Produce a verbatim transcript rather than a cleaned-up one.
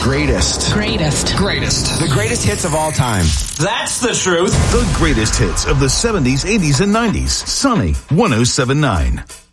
greatest. Greatest. Greatest. The greatest hits of all time. That's the truth. The greatest hits of the seventies, eighties, and nineties. Sunny one oh seven point nine.